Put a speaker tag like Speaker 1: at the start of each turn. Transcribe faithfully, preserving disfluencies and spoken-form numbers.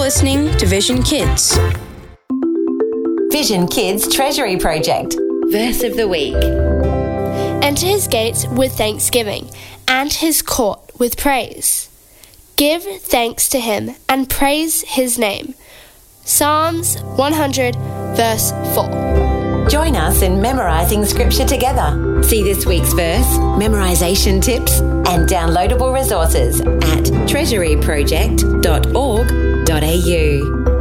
Speaker 1: listening to Vision Kids.
Speaker 2: Vision Kids Treasury Project. Verse of the Week.
Speaker 3: Enter his gates with thanksgiving, and his court with praise. Give thanks to him and praise his name. Psalms one hundred, verse four.
Speaker 2: Join us in memorising scripture together. See this week's verse, memorisation tips, and downloadable resources at treasury project dot org dot a u.